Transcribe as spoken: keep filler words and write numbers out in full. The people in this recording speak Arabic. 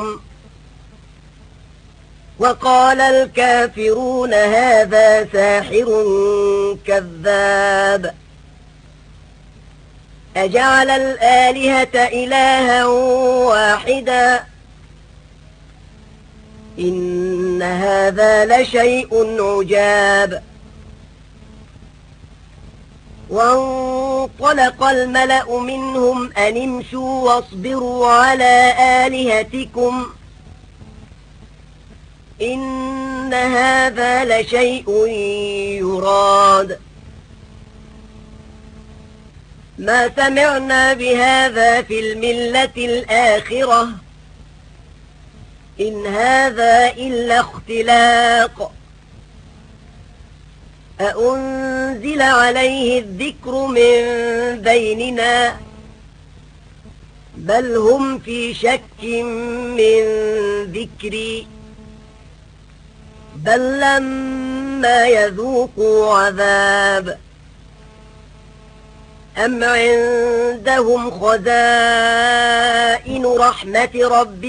وقال الكافرون هذا ساحر كذاب أجعل الآلهة إلها واحدا إن هذا لشيء عجاب وانطلق الملأ منهم أن امشوا واصبروا على آلهتكم إن هذا لشيء يراد ما سمعنا بهذا في الملة الآخرة إن هذا إلا اختلاق أأنزل عليه الذكر من بيننا بل هم في شك من ذكري بل لما يذوقوا عذاب أم عندهم خزائن رحمة ربهم